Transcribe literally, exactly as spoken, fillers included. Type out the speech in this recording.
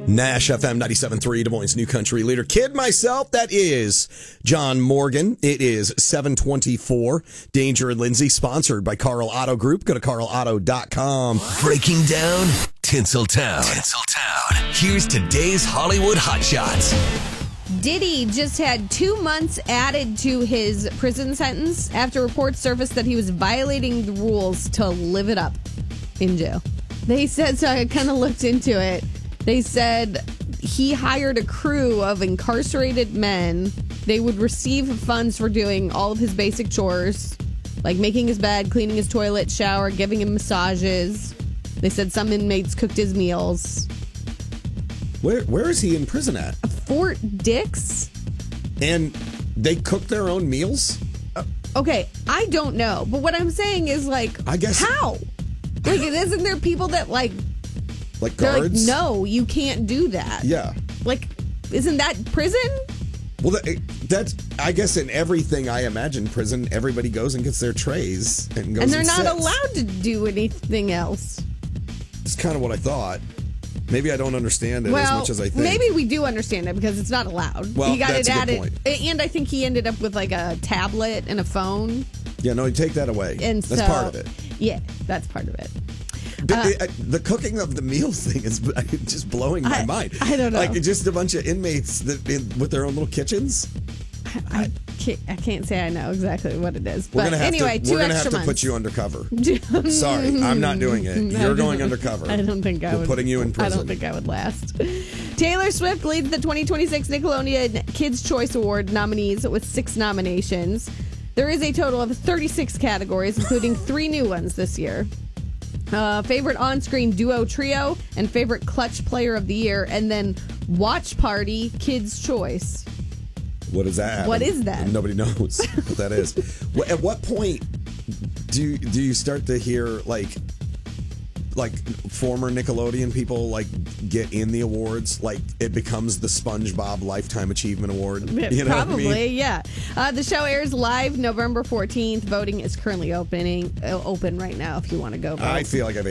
Nash F M ninety-seven point three, Des Moines' new country leader. Kid myself, that is John Morgan. It is seven twenty-four. Danger and Lindsay, sponsored by Carl Auto Group. Go to carl auto dot com. Breaking down Tinseltown. Tinseltown. Here's today's Hollywood Hotshots. Diddy just had two months added to his prison sentence after reports surfaced that he was violating the rules to live it up in jail. They said, so I kind of looked into it. They said he hired a crew of incarcerated men. They would receive funds for doing all of his basic chores, like making his bed, cleaning his toilet, shower, giving him massages. They said some inmates cooked his meals. Where Where is he in prison at? Fort Dix? And they cook their own meals? Uh, okay, I don't know. But what I'm saying is, like, I guess how? Like, isn't there people that, like, like they're guards? like, no, you can't do that. Yeah. Like, isn't that prison? Well, that, that's, I guess in everything I imagine prison, everybody goes and gets their trays and goes And they're and not sits. allowed to do anything else. It's kind of what I thought. Maybe I don't understand it well, as much as I think. maybe we do understand it because it's not allowed. Well, he got that's it a good added, point. and I think he ended up with like a tablet and a phone. Yeah, no, you take that away. And that's so, part of it. Yeah, that's part of it. But Uh, it, I, the cooking of the meals thing is just blowing my I- mind. I don't know. Like just a bunch of inmates that in, with their own little kitchens. I can't, I can't say I know exactly what it is. We're But gonna have anyway, to, two we're gonna have extra to months. put you undercover. Sorry, I'm not doing it. You're going undercover. I don't think I We're would. putting you in prison. I don't think I would last. Taylor Swift leads the twenty twenty-six Nickelodeon Kids' Choice Award nominees with six nominations. There is a total of thirty-six categories, including three new ones this year. Uh, favorite on-screen duo trio and favorite clutch player of the year, and then Watch Party Kids' Choice. What is that? What is that? Nobody knows what that is. What- At what point do you, do you start to hear like like former Nickelodeon people like get in the awards? Like it becomes the SpongeBob Lifetime Achievement Award. You know Probably, what I mean? yeah. Uh, the show airs live November fourteenth. Voting is currently opening uh, open right now if you want to go vote. I feel like I've